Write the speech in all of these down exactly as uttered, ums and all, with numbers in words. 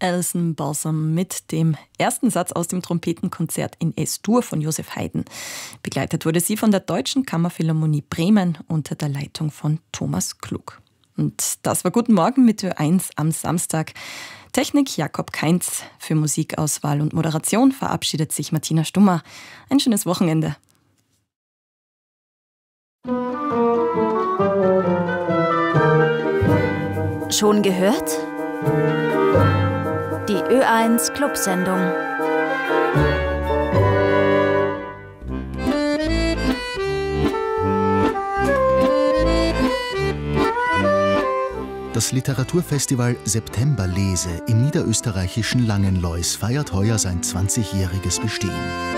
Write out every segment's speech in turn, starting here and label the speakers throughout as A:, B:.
A: Alison Balsam mit dem ersten Satz aus dem Trompetenkonzert in Es-Dur von Joseph Haydn. Begleitet wurde sie von der Deutschen Kammerphilharmonie Bremen unter der Leitung von Thomas Klug. Und das war Guten Morgen mit Ö eins am Samstag. Technik Jakob Kainz. Für Musikauswahl und Moderation verabschiedet sich Martina Stummer. Ein schönes Wochenende.
B: Schon gehört? Die Ö eins Clubsendung.
C: Das Literaturfestival Septemberlese im niederösterreichischen Langenlois feiert heuer sein zwanzigjähriges Bestehen.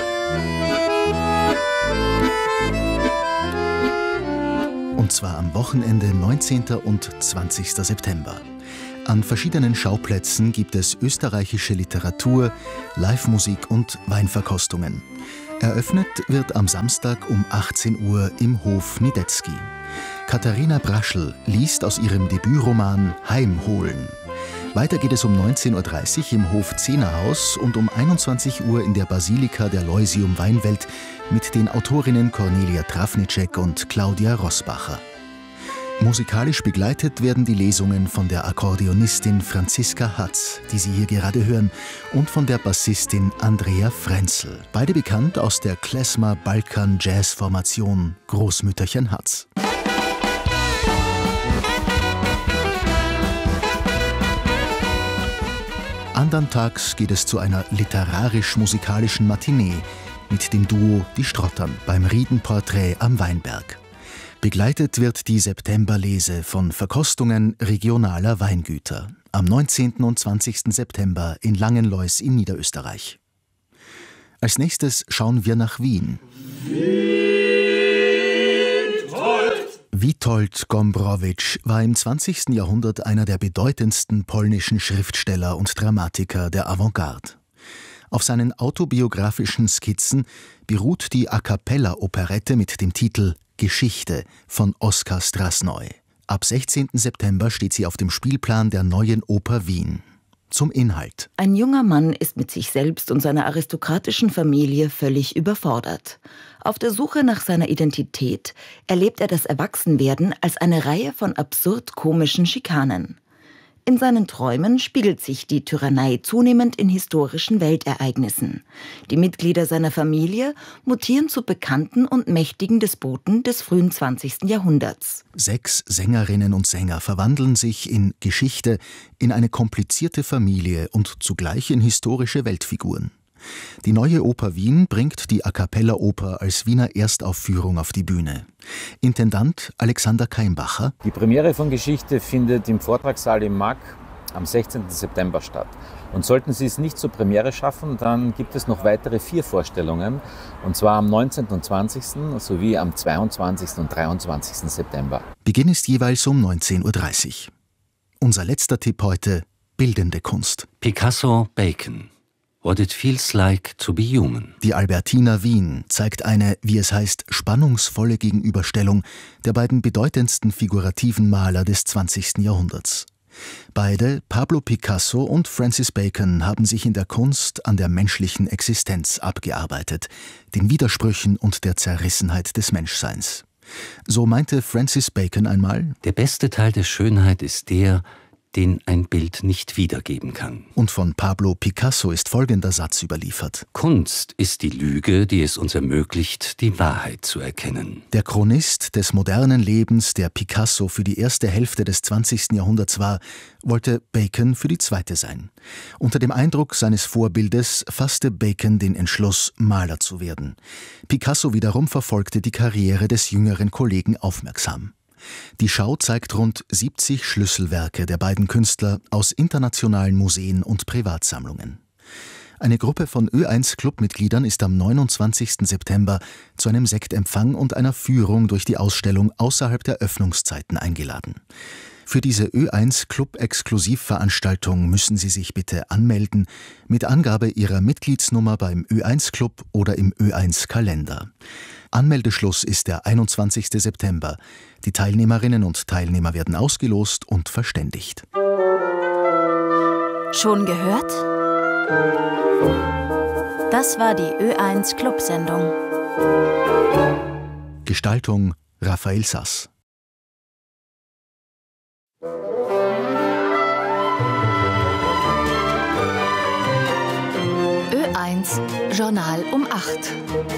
C: Und zwar am Wochenende neunzehnten und zwanzigsten September. An verschiedenen Schauplätzen gibt es österreichische Literatur, Live-Musik und Weinverkostungen. Eröffnet wird am Samstag um achtzehn Uhr im Hof Niedetzky. Katharina Braschl liest aus ihrem Debütroman Heimholen. Weiter geht es um neunzehn Uhr dreißig im Hof Zehnerhaus und um einundzwanzig Uhr in der Basilika der Leusium Weinwelt mit den Autorinnen Cornelia Trafnicek und Claudia Rossbacher. Musikalisch begleitet werden die Lesungen von der Akkordeonistin Franziska Hatz, die Sie hier gerade hören, und von der Bassistin Andrea Frenzel, beide bekannt aus der Klezmer-Balkan-Jazz-Formation Großmütterchen Hatz. Andern Tags geht es zu einer literarisch-musikalischen Matinee mit dem Duo Die Strottern beim Riedenporträt am Weinberg. Begleitet wird die Septemberlese von Verkostungen regionaler Weingüter am neunzehnten und zwanzigsten September in Langenlois in Niederösterreich. Als nächstes schauen wir nach Wien. Witold, Witold Gombrowicz war im zwanzigsten Jahrhundert einer der bedeutendsten polnischen Schriftsteller und Dramatiker der Avantgarde. Auf seinen autobiografischen Skizzen beruht die A-cappella-Operette mit dem Titel Geschichte von Oskar Strasnoy. Ab sechzehnten September steht sie auf dem Spielplan der Neuen Oper Wien. Zum Inhalt.
D: Ein junger Mann ist mit sich selbst und seiner aristokratischen Familie völlig überfordert. Auf der Suche nach seiner Identität erlebt er das Erwachsenwerden als eine Reihe von absurd komischen Schikanen. In seinen Träumen spiegelt sich die Tyrannei zunehmend in historischen Weltereignissen. Die Mitglieder seiner Familie mutieren zu bekannten und mächtigen Despoten des frühen zwanzigsten Jahrhunderts.
C: Sechs Sängerinnen und Sänger verwandeln sich in Geschichte in eine komplizierte Familie und zugleich in historische Weltfiguren. Die Neue Oper Wien bringt die A-cappella-Oper als Wiener Erstaufführung auf die Bühne. Intendant Alexander Keimbacher.
E: Die Premiere von Geschichte findet im Vortragssaal im M A G am sechzehnten September statt. Und sollten Sie es nicht zur Premiere schaffen, dann gibt es noch weitere vier Vorstellungen, und zwar am neunzehnten und zwanzigsten sowie am zweiundzwanzigsten und dreiundzwanzigsten September.
C: Beginn ist jeweils um neunzehn Uhr dreißig. Unser letzter Tipp heute: bildende Kunst.
F: Picasso, Bacon. What it feels like to be human.
C: Die Albertina Wien zeigt eine, wie es heißt, spannungsvolle Gegenüberstellung der beiden bedeutendsten figurativen Maler des zwanzigsten Jahrhunderts. Beide, Pablo Picasso und Francis Bacon, haben sich in der Kunst an der menschlichen Existenz abgearbeitet, den Widersprüchen und der Zerrissenheit des Menschseins. So meinte Francis Bacon einmal:
F: Der beste Teil der Schönheit ist der, den ein Bild nicht wiedergeben kann.
C: Und von Pablo Picasso ist folgender Satz überliefert:
F: Kunst ist die Lüge, die es uns ermöglicht, die Wahrheit zu erkennen.
C: Der Chronist des modernen Lebens, der Picasso für die erste Hälfte des zwanzigsten Jahrhunderts war, wollte Bacon für die zweite sein. Unter dem Eindruck seines Vorbildes fasste Bacon den Entschluss, Maler zu werden. Picasso wiederum verfolgte die Karriere des jüngeren Kollegen aufmerksam. Die Schau zeigt rund siebzig Schlüsselwerke der beiden Künstler aus internationalen Museen und Privatsammlungen. Eine Gruppe von Ö eins Clubmitgliedern ist am neunundzwanzigsten September zu einem Sektempfang und einer Führung durch die Ausstellung außerhalb der Öffnungszeiten eingeladen. Für diese Ö eins Club-Exklusivveranstaltung müssen Sie sich bitte anmelden mit Angabe Ihrer Mitgliedsnummer beim Ö eins Club oder im Ö eins Kalender. Anmeldeschluss ist der einundzwanzigsten September. Die Teilnehmerinnen und Teilnehmer werden ausgelost und verständigt.
B: Schon gehört? Das war die Ö eins Clubsendung.
C: Gestaltung Raphael Sass.
B: Ö eins Journal um acht.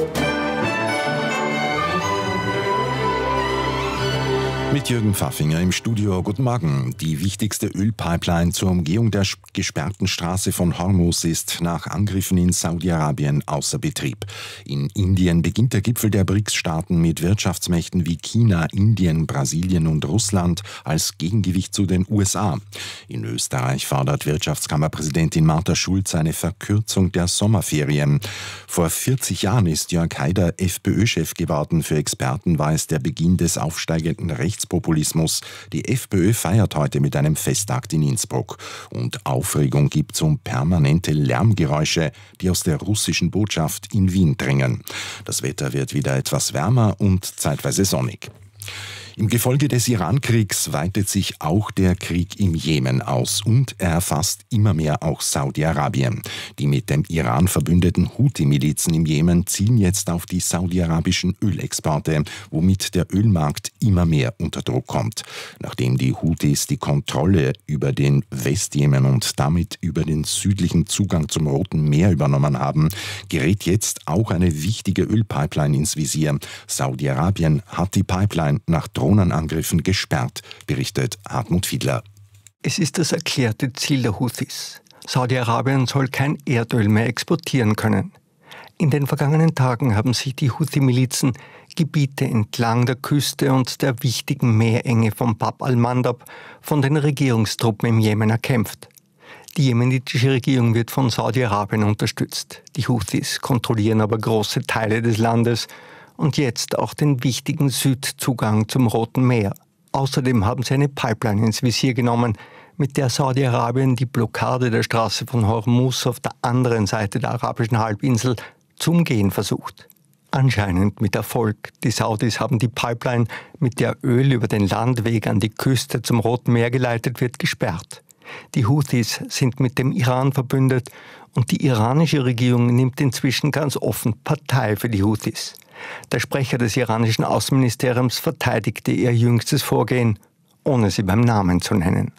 G: Mit Jürgen Pfaffinger im Studio. Guten Morgen. Die wichtigste Ölpipeline zur Umgehung der gesperrten Straße von Hormuz ist nach Angriffen in Saudi-Arabien außer Betrieb. In Indien beginnt der Gipfel der B R I C S-Staaten mit Wirtschaftsmächten wie China, Indien, Brasilien und Russland als Gegengewicht zu den U S A. In Österreich fordert Wirtschaftskammerpräsidentin Martha Schulz eine Verkürzung der Sommerferien. Vor vierzig Jahren ist Jörg Haider FPÖ-Chef geworden. Für Experten war es der Beginn des aufsteigenden Rechts Populismus. Die FPÖ feiert heute mit einem Festakt in Innsbruck. Und Aufregung gibt es um permanente Lärmgeräusche, die aus der russischen Botschaft in Wien dringen. Das Wetter wird wieder etwas wärmer und zeitweise sonnig. Im Gefolge des Iran-Kriegs weitet sich auch der Krieg im Jemen aus und er erfasst immer mehr auch Saudi-Arabien. Die mit dem Iran verbündeten Houthi-Milizen im Jemen zielen jetzt auf die saudi-arabischen Ölexporte, womit der Ölmarkt immer mehr unter Druck kommt. Nachdem die Houthis die Kontrolle über den Westjemen und damit über den südlichen Zugang zum Roten Meer übernommen haben, gerät jetzt auch eine wichtige Ölpipeline ins Visier. Saudi-Arabien hat die Pipeline nach Drohnenangriffen gesperrt, berichtet Hartmut Fiedler.
H: Es ist das erklärte Ziel der Houthis. Saudi-Arabien soll kein Erdöl mehr exportieren können. In den vergangenen Tagen haben sich die Houthi-Milizen Gebiete entlang der Küste und der wichtigen Meerenge von Bab al-Mandab von den Regierungstruppen im Jemen erkämpft. Die jemenitische Regierung wird von Saudi-Arabien unterstützt. Die Houthis kontrollieren aber große Teile des Landes und jetzt auch den wichtigen Südzugang zum Roten Meer. Außerdem haben sie eine Pipeline ins Visier genommen, mit der Saudi-Arabien die Blockade der Straße von Hormuz auf der anderen Seite der arabischen Halbinsel zu umgehen versucht. Anscheinend mit Erfolg. Die Saudis haben die Pipeline, mit der Öl über den Landweg an die Küste zum Roten Meer geleitet wird, gesperrt. Die Houthis sind mit dem Iran verbündet und die iranische Regierung nimmt inzwischen ganz offen Partei für die Houthis. Der Sprecher des iranischen Außenministeriums verteidigte ihr jüngstes Vorgehen, ohne sie beim Namen zu nennen.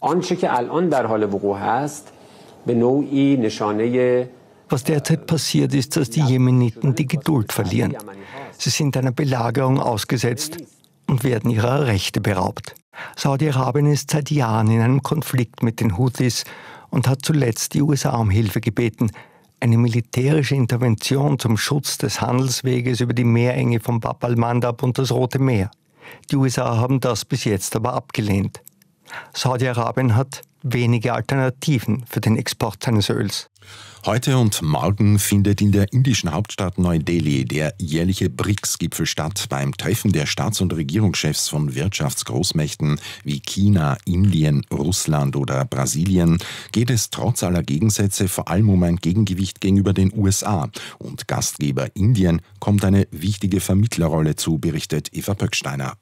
H: Was derzeit passiert, ist, dass die Jemeniten die Geduld verlieren. Sie sind einer Belagerung ausgesetzt und werden ihrer Rechte beraubt. Saudi-Arabien ist seit Jahren in einem Konflikt mit den Houthis und hat zuletzt die U S A um Hilfe gebeten. Eine militärische Intervention zum Schutz des Handelsweges über die Meerenge von Bab al-Mandab und das Rote Meer. Die U S A haben das bis jetzt aber abgelehnt. Saudi-Arabien hat wenige Alternativen für den Export seines Öls.
G: Heute und morgen findet in der indischen Hauptstadt Neu-Delhi der jährliche B R I C S-Gipfel statt. Beim Treffen der Staats- und Regierungschefs von Wirtschaftsgroßmächten wie China, Indien, Russland oder Brasilien geht es trotz aller Gegensätze vor allem um ein Gegengewicht gegenüber den U S A. Und Gastgeber Indien kommt eine wichtige Vermittlerrolle zu, berichtet Eva Pöcksteiner.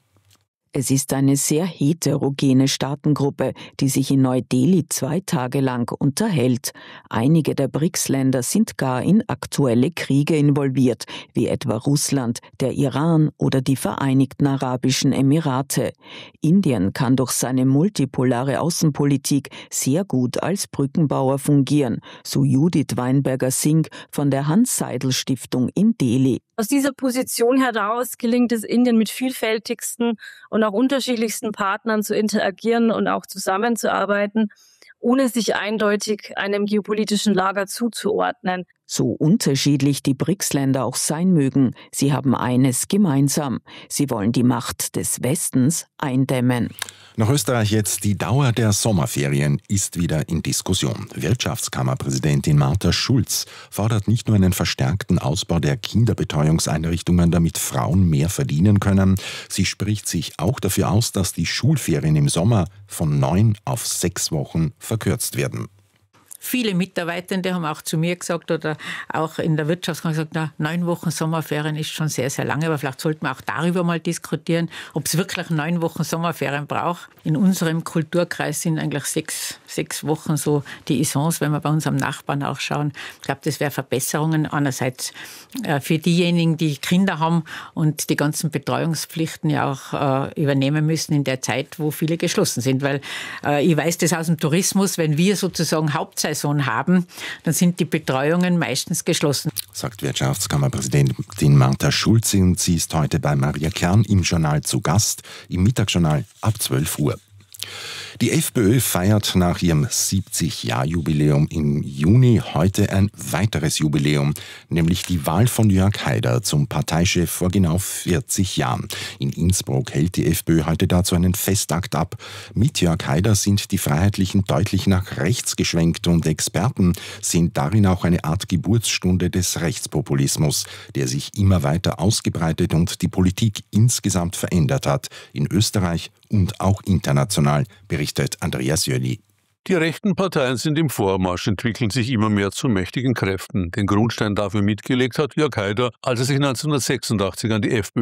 I: Es ist eine sehr heterogene Staatengruppe, die sich in Neu-Delhi zwei Tage lang unterhält. Einige der B R I C S-Länder sind gar in aktuelle Kriege involviert, wie etwa Russland, der Iran oder die Vereinigten Arabischen Emirate. Indien kann durch seine multipolare Außenpolitik sehr gut als Brückenbauer fungieren, so Judith Weinberger-Singh von der Hans-Seidel-Stiftung in Delhi.
J: Aus dieser Position heraus gelingt es Indien mit vielfältigsten und auch unterschiedlichsten Partnern zu interagieren und auch zusammenzuarbeiten, ohne sich eindeutig einem geopolitischen Lager zuzuordnen.
I: So unterschiedlich die B R I C S-Länder auch sein mögen, sie haben eines gemeinsam. Sie wollen die Macht des Westens eindämmen.
G: Nach Österreich jetzt: Die Dauer der Sommerferien ist wieder in Diskussion. Wirtschaftskammerpräsidentin Martha Schulz fordert nicht nur einen verstärkten Ausbau der Kinderbetreuungseinrichtungen, damit Frauen mehr verdienen können. Sie spricht sich auch dafür aus, dass die Schulferien im Sommer von neun auf sechs Wochen verkürzt werden.
K: Viele Mitarbeitende haben auch zu mir gesagt oder auch in der Wirtschaftskammer gesagt, na, neun Wochen Sommerferien ist schon sehr, sehr lange, aber vielleicht sollten wir auch darüber mal diskutieren, ob es wirklich neun Wochen Sommerferien braucht. In unserem Kulturkreis sind eigentlich sechs, sechs Wochen so die Essence, wenn wir bei unserem Nachbarn auch schauen. Ich glaube, das wäre Verbesserungen einerseits äh, für diejenigen, die Kinder haben und die ganzen Betreuungspflichten ja auch äh, übernehmen müssen in der Zeit, wo viele geschlossen sind. Weil äh, ich weiß das aus dem Tourismus, wenn wir sozusagen Hauptsaison haben, dann sind die Betreuungen meistens geschlossen.
G: Sagt Wirtschaftskammerpräsidentin Martha Schulze und sie ist heute bei Maria Kern im Journal zu Gast, im Mittagsjournal ab zwölf Uhr. Die FPÖ feiert nach ihrem siebzig-Jahr-Jubiläum im Juni heute ein weiteres Jubiläum, nämlich die Wahl von Jörg Haider zum Parteichef vor genau vierzig Jahren. In Innsbruck hält die FPÖ heute dazu einen Festakt ab. Mit Jörg Haider sind die Freiheitlichen deutlich nach rechts geschwenkt und Experten sehen darin auch eine Art Geburtsstunde des Rechtspopulismus, der sich immer weiter ausgebreitet und die Politik insgesamt verändert hat, in Österreich und auch international, berichtet Andreas Jöli.
L: Die rechten Parteien sind im Vormarsch, entwickeln sich immer mehr zu mächtigen Kräften. Den Grundstein dafür mitgelegt hat Jörg Haider, als er sich neunzehnhundertsechsundachtzig an die FPÖ